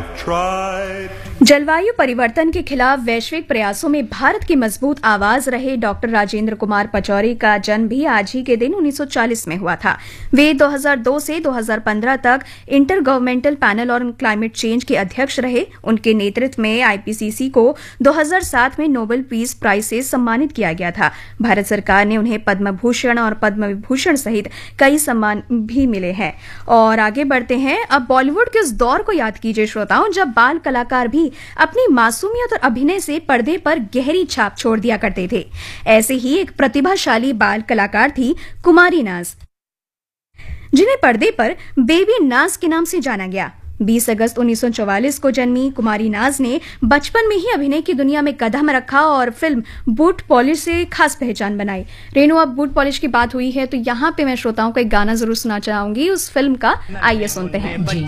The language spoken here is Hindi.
जलवायु परिवर्तन के खिलाफ वैश्विक प्रयासों में भारत की मजबूत आवाज रहे डॉक्टर राजेंद्र कुमार पचौरी का जन्म भी आज ही के दिन 1940 में हुआ था। वे 2002 से 2015 तक inter governmental panel on climate change के अध्यक्ष रहे। उनके नेतृत्व में आईपीसीसी को 2007 में नोबेल पीस प्राइज से सम्मानित किया गया था। भारत सरकार ने उन्हें पद्म भूषण और पद्म विभूषण सहित कई सम्मान भी मिले हैं। और आगे बढ़ते हैं, अब बॉलीवुड के उस दौर को याद कीजिए श्रोताओं, जब बाल कलाकार भी अपनी मासूमियत और अभिनय से पर्दे पर गहरी छाप छोड़ दिया करते थे। ऐसे ही एक प्रतिभाशाली बाल कलाकार थी कुमारी नाज, जिन्हें पर्दे पर बेबी नाज के नाम से जाना गया। 20 अगस्त 1944 को जन्मी कुमारी नाज ने बचपन में ही अभिनय की दुनिया में कदम रखा और फिल्म बूट पॉलिश से खास पहचान बनाई। रेनू, अब बूट पॉलिश की बात हुई है तो यहाँ पे मैं श्रोताओं को एक गाना जरूर सुना चाहूंगी उस फिल्म का, आइए सुनते हैं।